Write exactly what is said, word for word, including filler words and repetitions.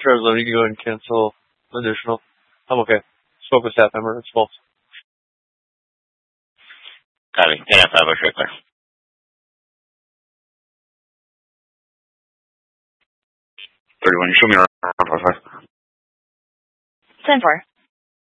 Travis, you can go ahead and cancel additional. I'm okay. Spoke with staff member. It's false. Copy. ten F five, Oscar clear. thirty-one, show me around. ten four.